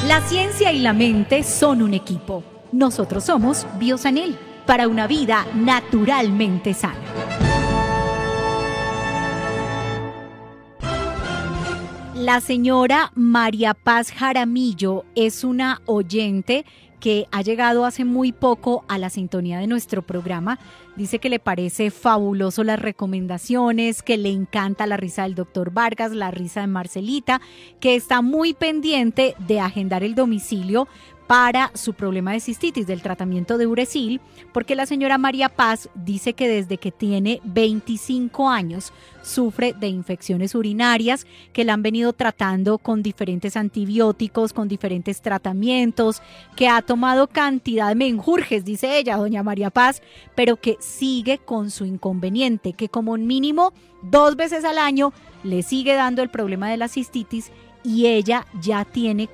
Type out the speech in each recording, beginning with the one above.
La ciencia y la mente son un equipo. Nosotros somos Biosanel, para una vida naturalmente sana. La señora María Paz Jaramillo es una oyente que ha llegado hace muy poco a la sintonía de nuestro programa. Dice que le parece fabuloso las recomendaciones, que le encanta la risa del doctor Vargas, la risa de Marcelita, que está muy pendiente de agendar el domicilio para su problema de cistitis, del tratamiento de Uresil, porque la señora María Paz dice que desde que tiene 25 años sufre de infecciones urinarias, que la han venido tratando con diferentes antibióticos, con diferentes tratamientos, que ha tomado cantidad de menjurjes, dice ella, doña María Paz, pero que sigue con su inconveniente, que como mínimo 2 veces al año le sigue dando el problema de la cistitis, y ella ya tiene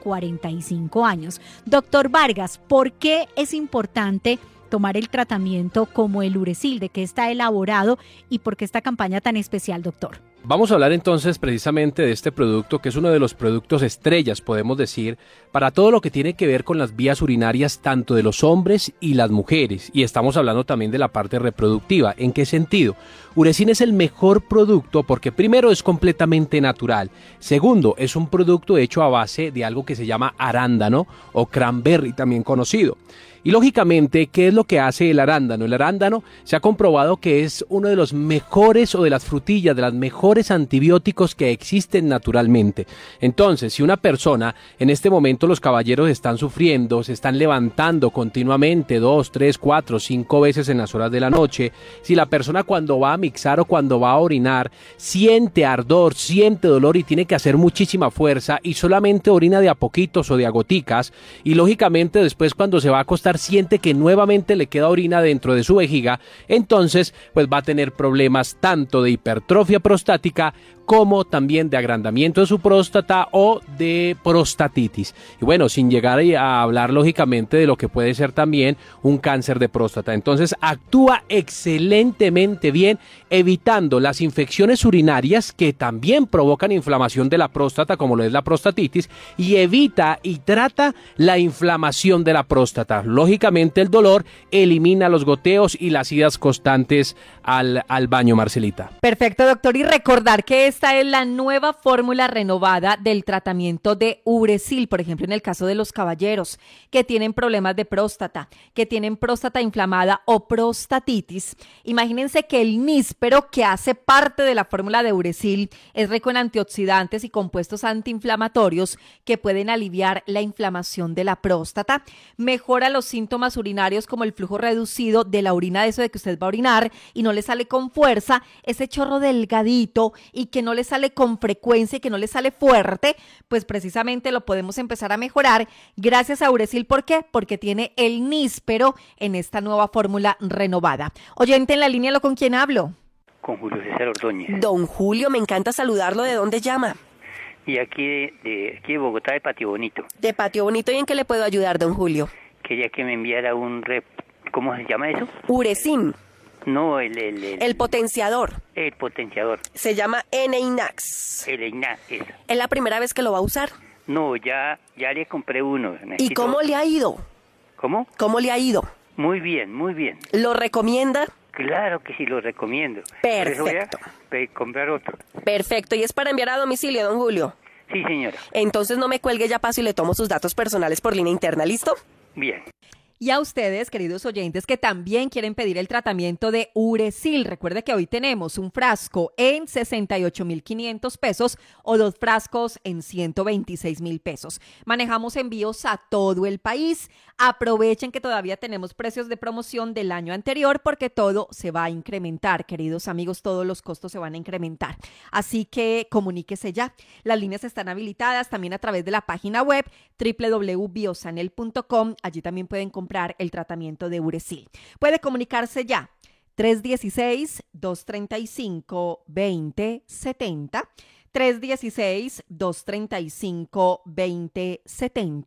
45 años. Doctor Vargas, ¿por qué es importante tomar el tratamiento como el Uresil? ¿De qué está elaborado y por qué esta campaña tan especial, doctor? Vamos a hablar entonces precisamente de este producto, que es uno de los productos estrellas, podemos decir, para todo lo que tiene que ver con las vías urinarias tanto de los hombres y las mujeres. Y estamos hablando también de la parte reproductiva. ¿En qué sentido? Uresil es el mejor producto porque primero es completamente natural. Segundo, es un producto hecho a base de algo que se llama arándano o cranberry, también conocido. Y lógicamente, ¿qué es lo que hace el arándano? El arándano se ha comprobado que es uno de los mejores, o de las frutillas, de los mejores antibióticos que existen naturalmente. Entonces, si una persona, en este momento los caballeros están sufriendo, se están levantando continuamente 2, 3, 4, 5 veces en las horas de la noche, si la persona cuando va a mixar o cuando va a orinar siente ardor, siente dolor y tiene que hacer muchísima fuerza y solamente orina de a poquitos o de a goticas, y lógicamente después cuando se va a acostar siente que nuevamente le queda orina dentro de su vejiga, entonces pues va a tener problemas tanto de hipertrofia prostática como también de agrandamiento de su próstata o de prostatitis. Y bueno, sin llegar a hablar lógicamente de lo que puede ser también un cáncer de próstata. Entonces actúa excelentemente bien, evitando las infecciones urinarias que también provocan inflamación de la próstata, como lo es la prostatitis, y evita y trata la inflamación de la próstata. Lógicamente el dolor elimina los goteos y las idas constantes al baño, Marcelita. Perfecto, doctor, y recordar que esta es la nueva fórmula renovada del tratamiento de Uresil, por ejemplo, en el caso de los caballeros que tienen problemas de próstata, que tienen próstata inflamada o prostatitis. Imagínense que el níspero, que hace parte de la fórmula de Uresil, es rico en antioxidantes y compuestos antiinflamatorios que pueden aliviar la inflamación de la próstata, mejora los síntomas urinarios como el flujo reducido de la orina, de eso de que usted va a orinar y no le sale con fuerza, ese chorro delgadito y que no le sale con frecuencia y que no le sale fuerte, pues precisamente lo podemos empezar a mejorar gracias a Uresil. ¿Por qué? Porque tiene el níspero en esta nueva fórmula renovada. Oyente en la línea, ¿con quién hablo? Con Julio César Ordóñez. Don Julio, me encanta saludarlo. ¿De dónde llama? Y aquí de Bogotá, de Patio Bonito. De Patio Bonito. ¿Y en qué le puedo ayudar, don Julio? Quería que me enviara ¿cómo se llama eso? Uresil. No, el potenciador. El potenciador. Se llama Eneinax. El Eneinax, eso. ¿Es la primera vez que lo va a usar? No, ya le compré uno. ¿Y cómo le ha ido? ¿Cómo? ¿Cómo le ha ido? Muy bien, muy bien. ¿Lo recomienda? Claro que sí, lo recomiendo. Perfecto. Voy a comprar otro. Perfecto. ¿Y es para enviar a domicilio, don Julio? Sí, señora. Entonces no me cuelgue, ya paso y le tomo sus datos personales por línea interna, ¿listo? Bien. Y a ustedes, queridos oyentes, que también quieren pedir el tratamiento de Uresil, recuerde que hoy tenemos un frasco en 68,500 pesos o 2 frascos en 126,000 pesos. Manejamos envíos a todo el país. Aprovechen que todavía tenemos precios de promoción del año anterior porque todo se va a incrementar, queridos amigos, todos los costos se van a incrementar. Así que comuníquese ya. Las líneas están habilitadas también a través de la página web www.biosanel.com. Allí también pueden comprar el tratamiento de Uresil. Puede comunicarse ya. 316-235-2070. 316-235-2070.